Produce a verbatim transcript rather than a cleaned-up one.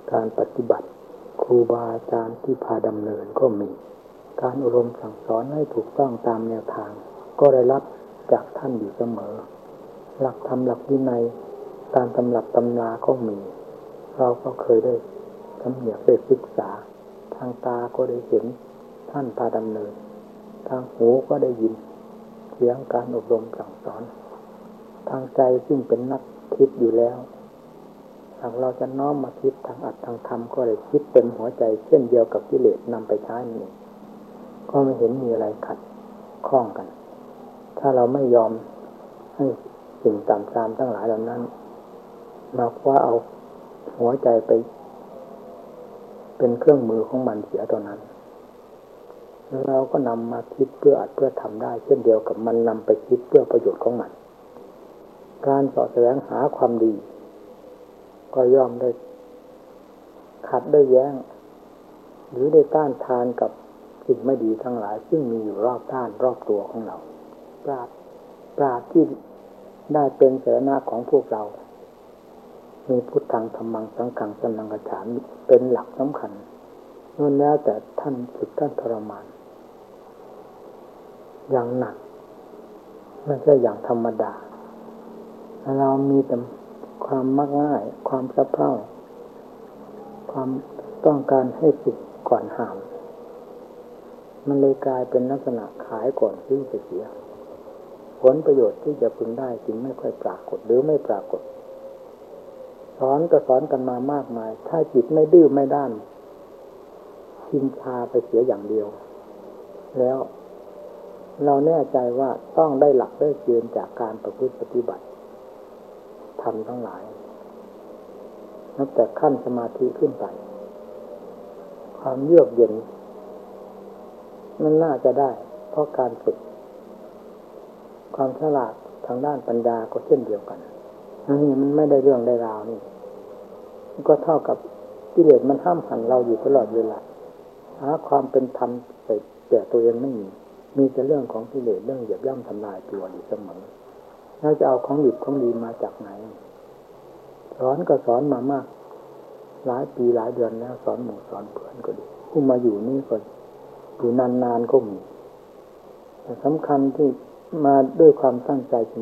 การปฏิบัติครูบาอาจารย์ที่พาดำเนินก็มีการอบรมสั่งสอนให้ถูกต้องตามแนวทางก็ได้รับจากท่านอยู่เสมอหลักธรรมหลักวินัยตามตำรับตำราก็มีเราก็เคยได้สำเนียกได้ศึกษาทางตาก็ได้เห็นท่านพาดำเนินทางหูก็ได้ยินเสียงการอบรมสั่งสอนทางใจซึ่งเป็นนักคิดอยู่แล้วหากเราจะน้อมมาคิดทางอัตทางธรรมก็ได้คิดเต็มหัวใจเช่นเดียวกับกิเลสนำไปใช้นี่ก็ไม่เห็นมีอะไรขัดข้องกันถ้าเราไม่ยอมให้สิ่งต่ำทรามทั้งหลายเหล่านั้นมาคว้าเอาหัวใจไปเป็นเครื่องมือของมันเสียตอนนั้นเราก็นำมาคิดเพื่ออัดเพื่อทำได้เช่นเดียวกับมันนำไปคิดเพื่อประโยชน์ของมันการเสาะแสวงหาความดีก็ย่อมได้ขัดได้แย้งหรือได้ต้านทานกับสิ่งไม่ดีทั้งหลายซึ่งมีอยู่รอบด้านรอบตัวของเราปราดปราดที่ได้เป็นสรณะของพวกเรามีพุทธังธัมมังสังฆังสรณังคัจฉามิเป็นหลักสำคัญนั่นแล้วแต่ท่านฝึกท่านทรมานอย่างหนักไม่ใช่อย่างธรรมดาเรามีแต่ความมักง่ายความสะเพร่าความต้องการให้สุดก่อนห้ามมันเลยกลายเป็นลักษณะขายก่อนซื้อไปเสียผลประโยชน์ที่จะพึงได้จึงไม่ค่อยปรากฏหรือไม่ปรากฏสอนก็สอนกันมามากมายถ้าจิตไม่ดื้อไม่ด้านชินชาไปเสียอย่างเดียวแล้วเราแน่ใจว่าต้องได้หลักได้เกณฑ์จากการประพฤติปฏิบัติทำทั้งหลายนับแต่ขั้นสมาธิขึ้นไปความเยือกเย็นมันน่าจะได้เพราะการฝึกความฉลาดทางด้านปัญญาก็เช่นเดียวกันนี่มันไม่ได้เรื่องได้ราวนี่ก็เท่ากับกิเลสมันห้ามหันเราอยู่ตลอดเวลาหาความเป็นธรรมแต่ตัวเองไม่มีมีแต่เรื่องของกิเลสเรื่องเหยียบย่ำทำลายตัวอยู่เสมอเราจะเอาของดีของดีมาจากไหนสอนก็สอนมามากหลายปีหลายเดือนแล้วสอนหมู่สอนเพื่อนก็ดีผู้มาอยู่นี่ก็อยู่นานๆก็มีแต่สำคัญที่มาด้วยความตั้งใจ